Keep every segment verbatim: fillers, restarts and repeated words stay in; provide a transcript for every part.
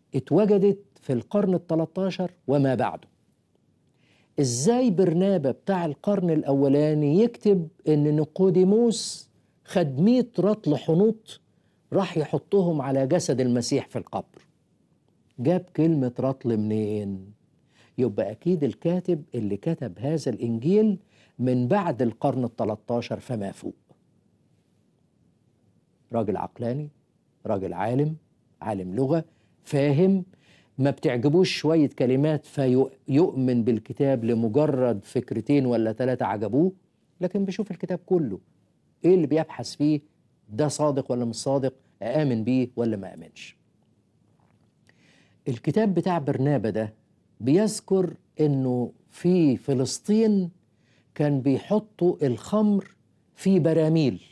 اتوجدت في القرن التلتاشر وما بعده. ازاي برنابا بتاع القرن الاولاني يكتب ان نيقوديموس خد مئة رطل حنوط راح يحطهم على جسد المسيح في القبر؟ جاب كلمة رطل منين؟ يبقى أكيد الكاتب اللي كتب هذا الإنجيل من بعد القرن التلتاشر فما فوق. راجل عقلاني، راجل عالم، عالم لغة، فاهم، ما بتعجبوش شوية كلمات فيؤمن بالكتاب لمجرد فكرتين ولا ثلاثة عجبوه، لكن بيشوف الكتاب كله إيه اللي بيبحث فيه، ده صادق ولا مش صادق، آمن بيه ولا ما آمنش. الكتاب بتاع برنابا ده بيذكر إنه في فلسطين كان بيحطوا الخمر في براميل.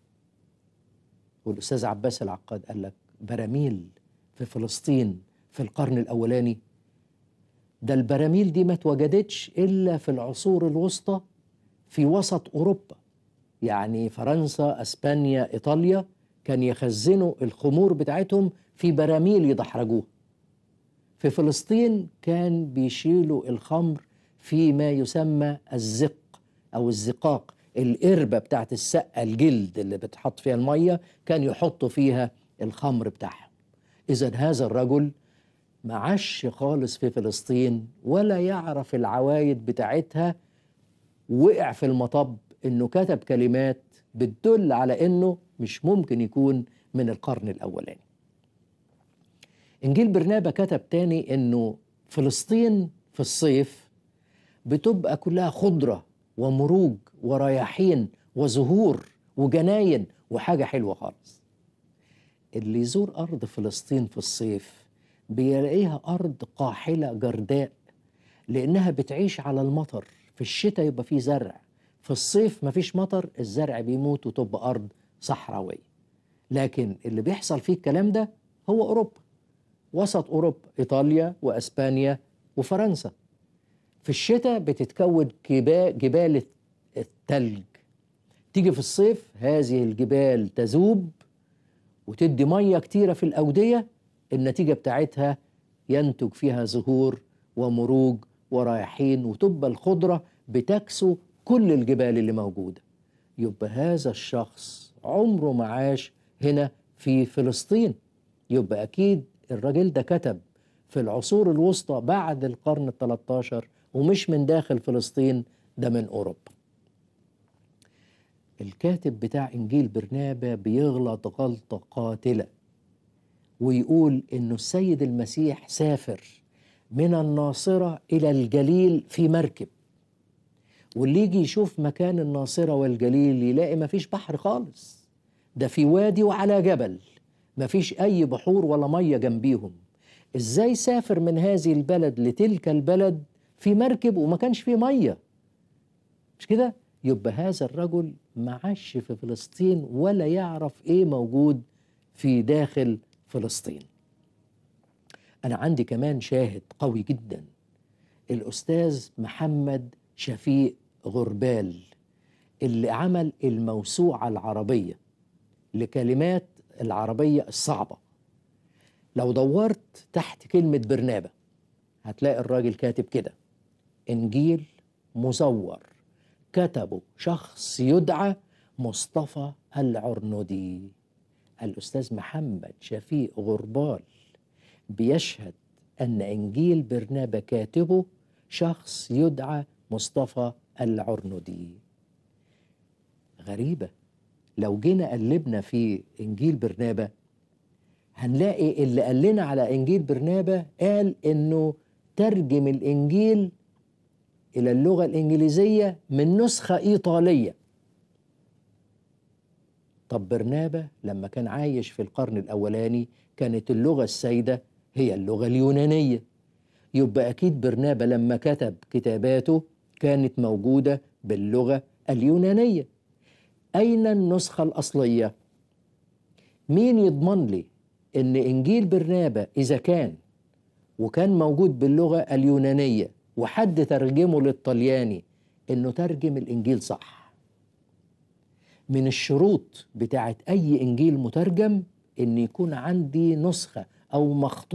والأستاذ عباس العقاد قال لك براميل في فلسطين في القرن الأولاني؟ ده البراميل دي ما اتوجدتش إلا في العصور الوسطى في وسط أوروبا، يعني فرنسا، أسبانيا، إيطاليا كان يخزنوا الخمور بتاعتهم في براميل يدحرجوها. في فلسطين كان بيشيلوا الخمر في ما يسمى الزق أو الزقاق، القربة بتاعت السقة الجلد اللي بتحط فيها المية كان يحطوا فيها الخمر بتاعهم. إذن هذا الرجل ما عاش خالص في فلسطين ولا يعرف العوايد بتاعتها، وقع في المطب إنه كتب كلمات بتدل على إنه مش ممكن يكون من القرن الأولاني. إنجيل برنابا كتب تاني إنه فلسطين في الصيف بتبقى كلها خضرة ومروج ورياحين وزهور وجناين وحاجة حلوة خالص. اللي يزور أرض فلسطين في الصيف بيلاقيها أرض قاحلة جرداء، لأنها بتعيش على المطر. في الشتاء يبقى فيه زرع، في الصيف مفيش مطر، الزرع بيموت وتبقى أرض صحراوية. لكن اللي بيحصل فيه الكلام ده هو أوروبا، وسط أوروبا، إيطاليا وأسبانيا وفرنسا. في الشتاء بتتكون جبال التلج، تيجي في الصيف هذه الجبال تذوب وتدي مية كتيرة في الأودية، النتيجة بتاعتها ينتج فيها زهور ومروج ورياحين، وتبقى الخضرة بتكسو كل الجبال اللي موجودة. يبقى هذا الشخص عمره ما عاش هنا في فلسطين، يبقى أكيد الراجل ده كتب في العصور الوسطى بعد القرن التلتاشر ومش من داخل فلسطين، ده من أوروبا. الكاتب بتاع إنجيل برنابا بيغلط غلطة قاتلة ويقول إنه السيد المسيح سافر من الناصرة إلى الجليل في مركب، واللي يجي يشوف مكان الناصرة والجليل يلاقي مفيش بحر خالص، ده في وادي وعلى جبل، مفيش أي بحور ولا مية جنبيهم. إزاي سافر من هذه البلد لتلك البلد في مركب وما كانش فيه مية؟ مش كده؟ يبقى هذا الرجل ما عاش في فلسطين ولا يعرف إيه موجود في داخل فلسطين. أنا عندي كمان شاهد قوي جدا، الأستاذ محمد شفيق غربال اللي عمل الموسوعة العربية لكلمات العربية الصعبة. لو دورت تحت كلمة برنابا هتلاقي الراجل كاتب كده: إنجيل مزور كتبه شخص يدعى مصطفى العرنودي. الأستاذ محمد شفيق غربال بيشهد أن إنجيل برنابا كاتبه شخص يدعى مصطفى العرنودي. غريبة، لو جينا قلبنا في إنجيل برنابا هنلاقي اللي قال لنا على إنجيل برنابا قال إنه ترجم الإنجيل إلى اللغة الإنجليزية من نسخة إيطالية. طب برنابا لما كان عايش في القرن الأولاني كانت اللغة السائدة هي اللغة اليونانية، يبقى أكيد برنابا لما كتب كتاباته كانت موجودة باللغة اليونانية. أين النسخة الأصلية؟ مين يضمن لي إن إنجيل برنابا إذا كان وكان موجود باللغة اليونانية وحد ترجمه للطلياني إنه ترجم الإنجيل صح؟ من الشروط بتاعت أي إنجيل مترجم إن يكون عندي نسخة أو مخطوط